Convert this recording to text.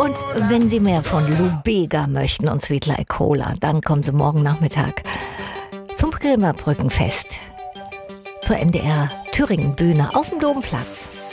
Und wenn Sie mehr von Lubega möchten und Sweet Like Cola, dann kommen Sie morgen Nachmittag zum Bremer Brückenfest zur MDR Thüringen Bühne auf dem Domplatz.